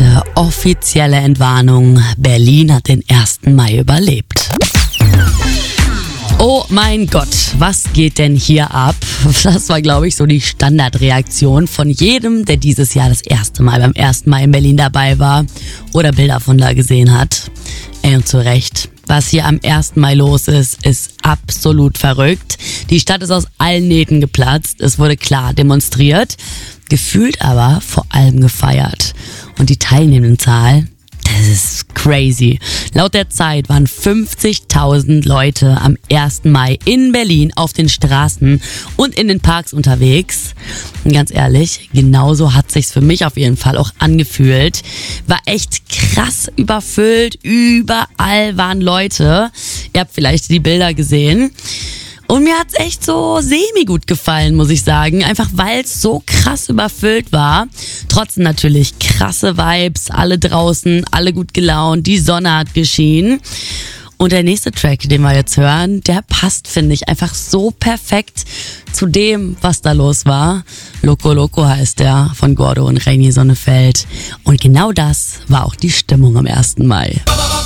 Leute, offizielle Entwarnung. Berlin hat den 1. Mai überlebt. Oh mein Gott, was geht denn hier ab? Das war, glaube ich, so die Standardreaktion von jedem, der dieses Jahr das erste Mal beim 1. Mai in Berlin dabei war oder Bilder von da gesehen hat. Und zu Recht. Was hier am 1. Mai los ist, ist absolut verrückt. Die Stadt ist aus allen Nähten geplatzt. Es wurde klar demonstriert, gefühlt aber vor allem gefeiert. Und die Teilnehmendenzahl, das ist crazy. Laut der Zeit waren 50.000 Leute am 1. Mai in Berlin auf den Straßen und in den Parks unterwegs. Und ganz ehrlich, genauso hat sich's für mich auf jeden Fall auch angefühlt. War echt krass überfüllt. Überall waren Leute. Ihr habt vielleicht die Bilder gesehen. Und mir hat's echt so semi-gut gefallen, muss ich sagen. Einfach weil es so krass überfüllt war. Trotzdem natürlich krasse Vibes, alle draußen, alle gut gelaunt, die Sonne hat geschienen. Und der nächste Track, den wir jetzt hören, der passt, finde ich, einfach so perfekt zu dem, was da los war. Loco Loco heißt der, von Gordo und Reini Sonnefeld. Und genau das war auch die Stimmung am 1. Mai.